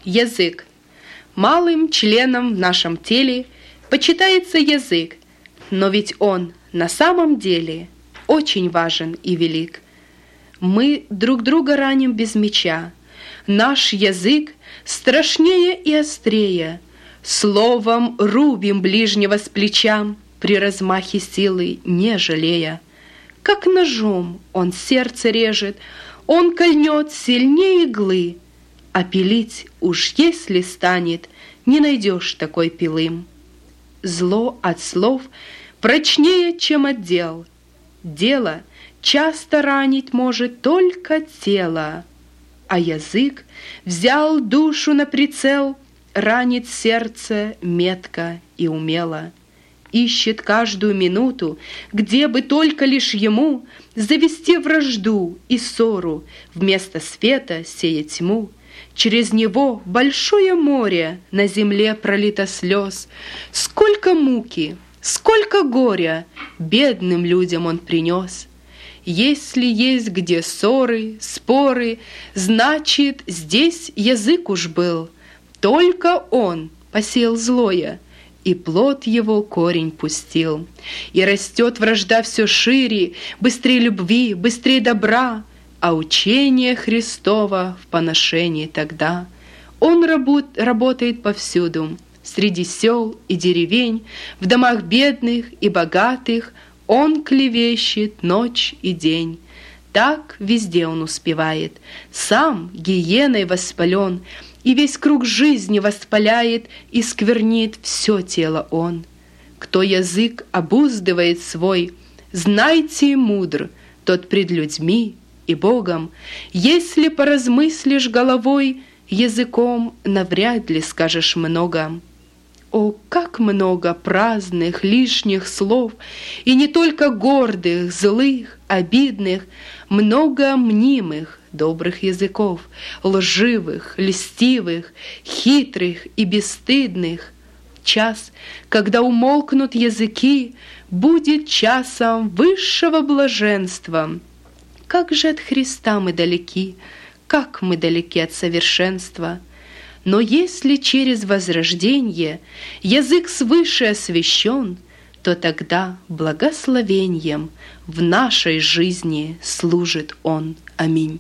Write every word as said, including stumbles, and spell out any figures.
Язык. Малым членом в нашем теле почитается язык, но ведь он на самом деле очень важен и велик. Мы друг друга раним без меча, наш язык страшнее и острее, словом рубим ближнего с плеча, при размахе силы не жалея. Как ножом он сердце режет, он кольнет сильнее иглы, а пилить уж если станет, не найдешь такой пилы. Зло от слов прочнее, чем от дел. Дело часто ранить может только тело, а язык взял душу на прицел, ранит сердце метко и умело. Ищет каждую минуту, где бы только лишь ему завести вражду и ссору, вместо света сеять тьму. Через него большое море на земле пролито слез. Сколько муки, сколько горя бедным людям он принес. Если есть где ссоры, споры, значит, здесь язык уж был. Только он посеял злое, и плод его корень пустил. И растет вражда все шире, быстрее любви, быстрее добра, а учение Христово в поношении тогда. Он работ, работает повсюду, среди сел и деревень, в домах бедных и богатых, он клевещет ночь и день. Так везде он успевает, сам гиеной воспален, и весь круг жизни воспаляет и сквернит все тело он. Кто язык обуздывает свой, знайте, мудр тот пред людьми и Богом. Если поразмыслишь головой, языком навряд ли скажешь много. О, как много праздных, лишних слов, и не только гордых, злых, обидных, много мнимых, добрых языков, лживых, льстивых, хитрых и бесстыдных. Час, когда умолкнут языки, будет часом высшего блаженства. Как же от Христа мы далеки, как мы далеки от совершенства! Но если через возрождение язык свыше освящен, то тогда благословением в нашей жизни служит он. Аминь.